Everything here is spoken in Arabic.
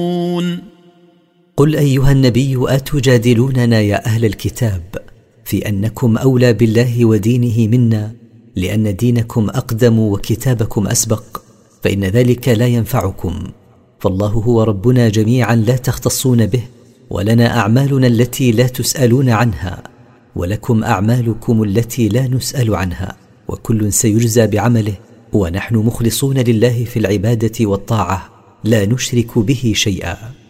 قل أيها النبي أتجادلوننا يا أهل الكتاب في أنكم أولى بالله ودينه منا لأن دينكم أقدم وكتابكم أسبق، فإن ذلك لا ينفعكم، فالله هو ربنا جميعا لا تختصون به، ولنا أعمالنا التي لا تسألون عنها، ولكم أعمالكم التي لا نسأل عنها، وكل سيجزى بعمله، ونحن مخلصون لله في العبادة والطاعة لا نشرك به شيئا.